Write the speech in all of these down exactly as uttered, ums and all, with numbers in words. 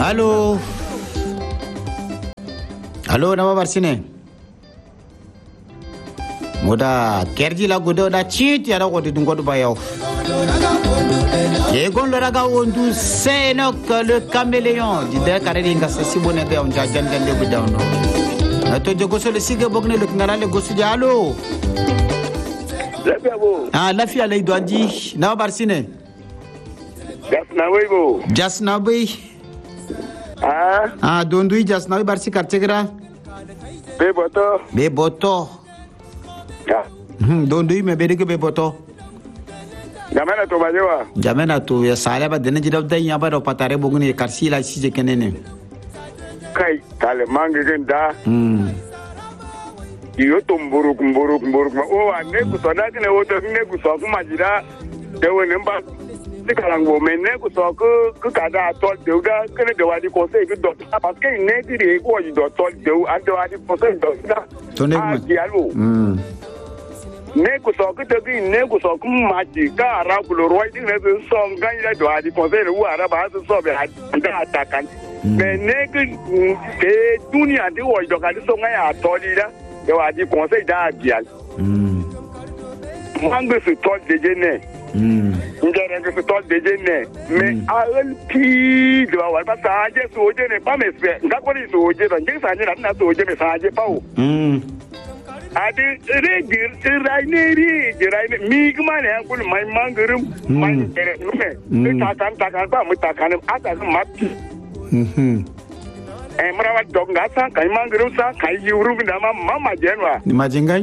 Allô. Allô, nama barsine. Moda kerji la godo da cheat ya da godo dungo ba yaw. Ye gon le raga wondu seno que le caméléon di de kare di ngasa sibone be on jajan gande bu dawno. Ato jogo so le sige bogne le ngara le gosu di allo. Lafiya bo. Ah lafiya lay do andi nama barsine. Jasna wey bo. Jasna bay. Ah. Ah dondu jasna bay barsi kartegra. Be boto. Be boto. Ya. Hmm dondu me be de be boto. Jamana to bajewa. Jamana to ya sala ba dene jidab day ya ba do patare boguni karsi la sije kenene. Kai tale mangi genda. Hmm. Iyo to mburu mburu mburu o ane ku to na kine o to ne ku so ku majira de woni mba kalango mene ku so ku ku kada to de ga kene de wadi ko se ku do parce que ne di re ko di do to de ande wadi ko se do da To ne ma. Hmm. ne ku so ku te bi ne ku so ku maji ka ara ku lo roi di ne so ngan ila do wadi ko se ru ara ba so be anda atakan me ne ku ke dunia di wo do ka di so ngan ya to di da de wadi ko se da bial Hmm. mangue se to de jene. Hmm. Ngere que se tol de jene mais a el pi de wa ba sa je so je ne pas me fait nga ko ni so je dan je sa ni na so je me sa je pa o Hmm. adi re dir rai ne ri rai ne mi kuma ne an kul mai mangurum mai kere ne ta kan ta kan ba mu ta kan ata ma Mhm. e mara wa dog nga sa kai mangurum sa kai yuru na ma mama jenwa Ni majingai?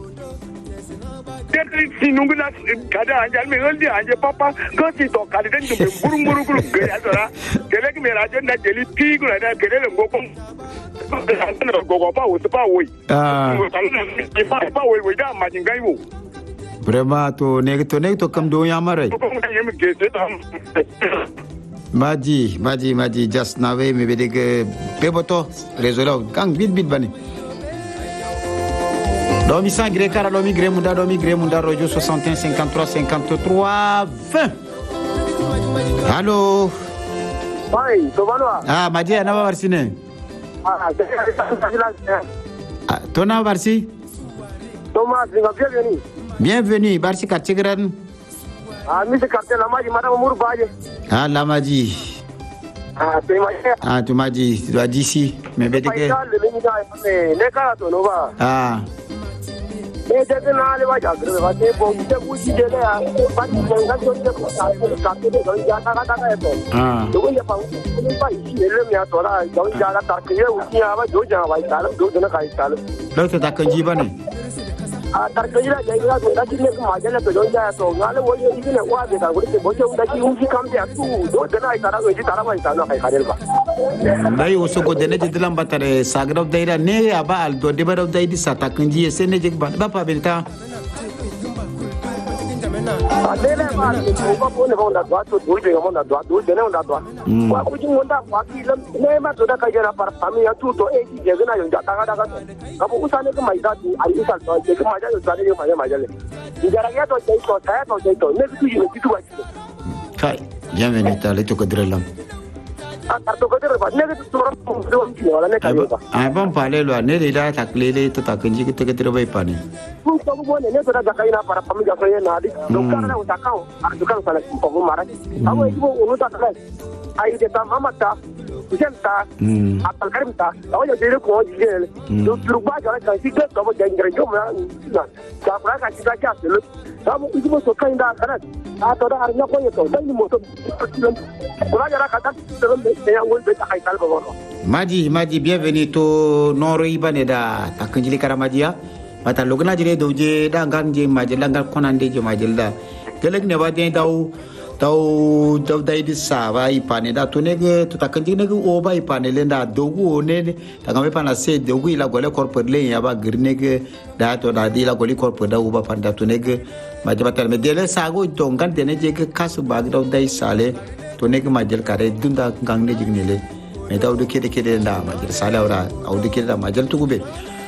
Jadi sinunggu nas kada anjal me ngaldi anje papa ko si to kali den ke buru buru buru ge adora kele ke mera jenda jeli pi gula da kele le ngoko ngoko pa wo pa wo Ah. pa pa wo wo da ma jingai wo Vraiment to ne to ne to kam do yamare. ko ngam ke se tam Maji, maji, maji just nawe me bedege peboto réseau gang bit bit bani. Domi sangre cara domi gre munda domi gre munda rojo soixante et un cinquante-trois cinquante-trois vingt. Allô. bai to banwa Ah maji ana barsine. ah Ah, to na barsi? Thomas nga bienvenue Bienvenue barsi kartigran. ah mi se carte la maji madame mur baje Ah la maji. ah te ma Ah tu maji tu as dit si me bedege. ne ka to no ba Ah. ne de na le ba ja gre ba te bo te ku ji de ya ba ti de ga jo de ko ta ko ta ke de ga ja ta ga ta ga to Ah. to ya pa ni ba ji le me ya to ra ga ja ga ta ke u ti ya ba jo ja ba ta jo de na ka ta Lo to takanji bane. a tar ke ya ja ga da ji ne ko ma ja le to jo ja to ga le wo ye ji ne wa de ga ko te bo jo da ji u ji kam ya tu do de na ta ra ji ta ra ba ta na ka ka ba Dai wasu godene je dilan batare sagrab daira ne aba al do de barab daidi sata kanji ese ne jek ba ba pa belta a le le ba ko ba ko ne ba da to do de ga da do de ne da do wa ku ji mon da wa ki le ne ma to da ka jera par fami ya tu to e ji je na yo ja ta ga da ga ka bu usane ko mai da tu ai usal to je ko ma ja yo sa ne ma ja ma ja le jara ya to je to ta to je to ne ku ji ne ki tu wa ji kai bienvenue ta le to kodrelam a tar to ko de ba ne ku tu ro do ki wala ne ka yo ba ai ban pale lo ne le da taklele to takanji ke te bai pani ku to bu ne ne to da ka ina par fami ja so ye na di do ka na u ta ka o ar du kan sala ko bu mara amo ibo unu ta ta ai de ta mama ta Jenta, atal karimta, awak jadi ko jil. Do berubah jalan kan sikit, kamu jangan gerejo mana. Dah pernah kan kita cakap dulu. Kamu itu masuk kan dah kan. Atau dah harinya kau itu, dah ini masuk. Kalau jalan kata dalam yang ul beta kaital bawa. Maji, Maji bienvenue to noro ibane da takanji karamajia. Mata logna jire doje da ganje majel ngal konande je majel da. Geleg ne wade daw tau tau dai di sa va ipane da to nege to takanji nege o ba ipane le da dogu ne ta ngame pana se dogu ila gole corporate le ya ba girnege da to da di la gole corporate da u ba panda to nege majaba tar me dele sago to ngan tene je ke kasu ba da dai sale to nege majel kare dunda gang ne jignele me da u de kede kede da majel sale ora au de kede da majel to gube